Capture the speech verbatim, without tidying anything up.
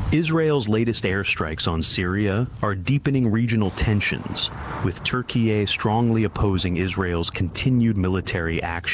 Israel's latest airstrikes on Syria are deepening regional tensions, with Turkey strongly opposing Israel's continued military action.